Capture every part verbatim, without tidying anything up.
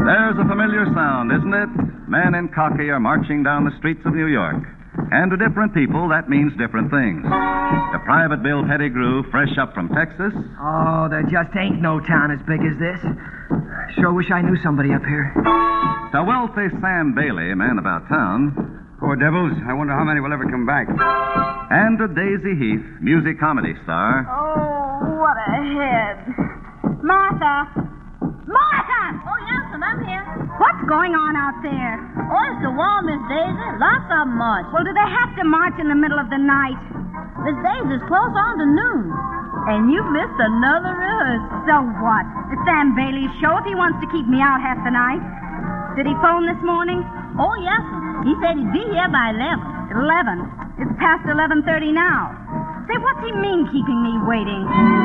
There's a familiar sound, isn't it? Men in khaki are marching down the streets of New York. And to different people, that means different things. To Private Bill Pettigrew, fresh up from Texas. Oh, there just ain't no town as big as this. Sure wish I knew somebody up here. To wealthy Sam Bailey, man about town. Poor devils. I wonder how many will ever come back. And to Daisy Heath, music comedy star. Oh, what a head. Martha! Martha! Oh, yes, and I'm here. What's going on out there? Oh, it's the wall, Miss Daisy. Lots of them march. Well, do they have to march in the middle of the night? Miss Daisy's close on to noon. And you've missed another rehearsal. So what? It's Sam Bailey's show if he wants to keep me out half the night. Did he phone this morning? Oh, yes. He said he'd be here by eleven. Eleven? It's past eleven thirty now. Say, what's he mean keeping me waiting?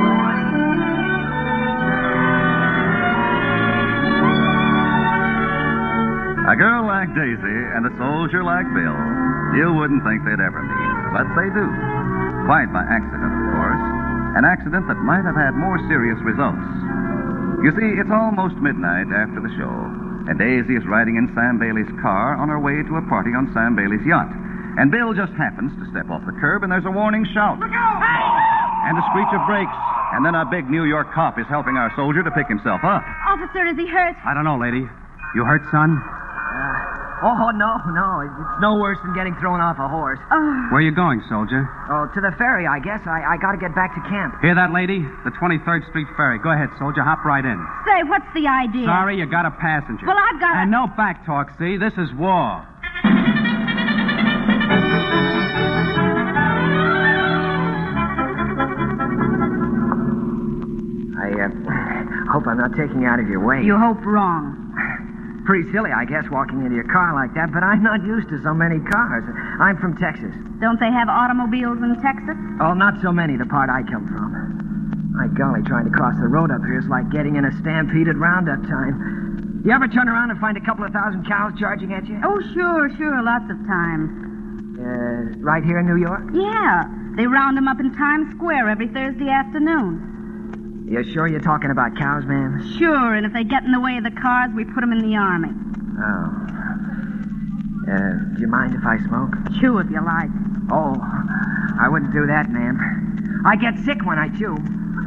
A girl like Daisy and a soldier like Bill, you wouldn't think they'd ever meet, but they do. Quite by accident, of course. An accident that might have had more serious results. You see, it's almost midnight after the show, and Daisy is riding in Sam Bailey's car on her way to a party on Sam Bailey's yacht. And Bill just happens to step off the curb, and there's a warning shout. Look out! And a screech of brakes. And then a big New York cop is helping our soldier to pick himself up. Officer, is he hurt? I don't know, lady. You hurt, son? Oh, no, no. It's no worse than getting thrown off a horse. Oh. Where are you going, soldier? Oh, to the ferry, I guess. I, I got to get back to camp. Hear that, lady? The twenty-third Street Ferry. Go ahead, soldier. Hop right in. Say, what's the idea? Sorry, you got a passenger. Well, I've got... And no back talk, see? This is war. I uh, hope I'm not taking you out of your way. You hope wrong. Pretty silly, I guess, walking into your car like that, but I'm not used to so many cars. I'm from Texas. Don't they have automobiles in Texas? Oh, not so many, the part I come from. My golly, trying to cross the road up here is like getting in a stampede at roundup time. You ever turn around and find a couple of thousand cows charging at you? Oh, sure, sure, lots of times. Uh, right here in New York? Yeah, they round them up in Times Square every Thursday afternoon. You sure you're talking about cows, ma'am? Sure, and if they get in the way of the cars, we put them in the army. Oh. Uh, do you mind if I smoke? Chew if you like. Oh, I wouldn't do that, ma'am. I get sick when I chew.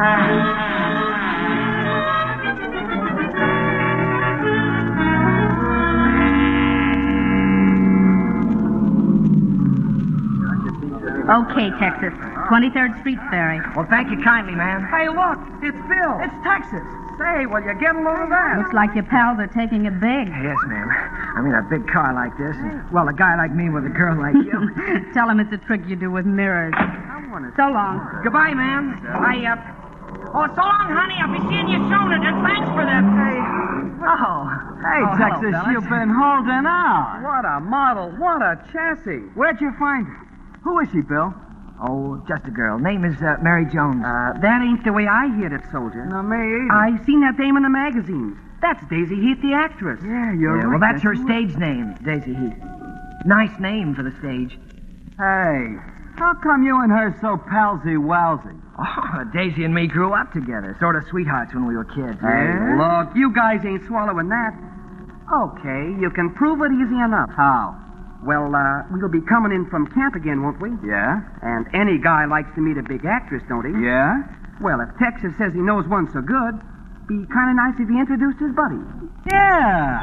Okay, Texas. twenty-third Street Ferry. Well, thank you kindly, ma'am. Hey, look, it's Bill. It's Texas. Say, will you get a load of that? Looks like your pals are taking it big. Yes, ma'am. I mean, a big car like this. And, well, a guy like me with a girl like you. Tell him it's a trick you do with mirrors. I want to... So long. Goodbye, ma'am. I, uh... Oh, so long, honey. I'll be seeing you soon, and thanks for that. Hey. Oh. Hey, Oh, hello, Texas, fellas. you've been holding out. What a model. What a chassis. Where'd you find her? Who is she, Bill? Oh, just a girl. Name is uh, Mary Jones. Uh, that ain't the way I hear it, soldier. No, me either. I seen that name in the magazines. That's Daisy Heath, the actress. Yeah, you're Yeah, right. well, that's her you. stage name, Daisy Heath. Nice name for the stage. Hey, how come you and her so palsy-walsy? Oh, Daisy and me grew up together. Sort of sweethearts when we were kids. Hey, look, you guys ain't swallowing that. Okay, you can prove it easy enough. How? Well, uh, we'll be coming in from camp again, won't we? Yeah. And any guy likes to meet a big actress, don't he? Yeah. Well, if Texas says he knows one so good, be kind of nice if he introduced his buddy. Yeah.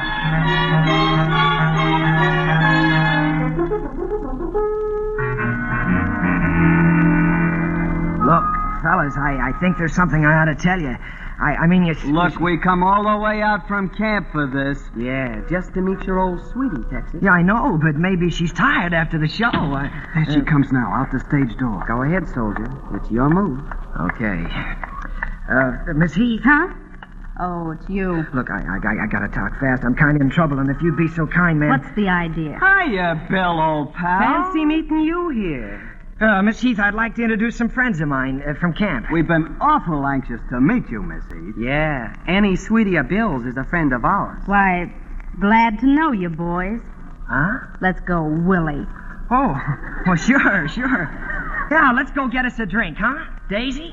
Look, fellas, I, I think there's something I ought to tell you. I, I mean, you... Look, you, we come all the way out from camp for this. Yeah, just to meet your old sweetie, Texas. Yeah, I know, but maybe she's tired after the show. I, There she comes now, out the stage door. Go ahead, soldier. It's your move. Okay. Uh, Miss Heath? Huh? Oh, it's you. Look, I, I, I gotta talk fast. I'm kind of in trouble, and if you'd be so kind, ma'am... What's the idea? Hiya, Bill, old pal. Fancy meeting you here. Uh, Miss Heath, I'd like to introduce some friends of mine uh, from camp. We've been awful anxious to meet you, Miss Heath. Yeah, Annie Sweetie of Bill's is a friend of ours. Why, glad to know you, boys. Huh? Let's go, Willie. Oh, well, sure, sure. Yeah, let's go get us a drink, huh? Daisy?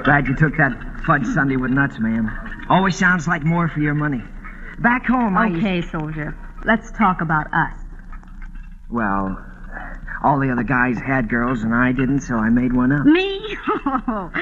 Glad you took that fudge sundae with nuts, ma'am. Always sounds like more for your money. Back home, I... Okay, soldier. Let's talk about us. Well, all the other guys had girls and I didn't, so I made one up. Me?